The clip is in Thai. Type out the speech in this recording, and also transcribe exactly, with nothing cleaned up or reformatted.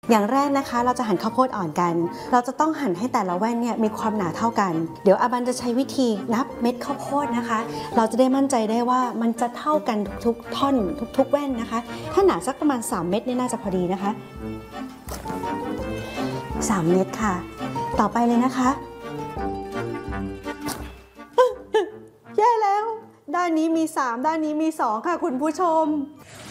อย่างแรกนะคะเราจะหั่นข้าวโพดอ่อนกันเราจะต้องหั่นให้แต่ละแว่นเนี่ยมีความหนาเท่ากันเดี๋ยวอาบันจะใช้วิธีนับเม็ดข้าวโพดนะคะเราจะได้มั่นใจได้ว่ามันจะเท่ากันทุกๆท่อนทุกๆแว่นนะคะถ้าหนาสักประมาณสามเม็ดนี่น่าจะพอดีนะคะสามเม็ดค่ะต่อไปเลยนะคะแย่แล้วด้านนี้มีสามด้านนี้มีสองค่ะคุณผู้ชม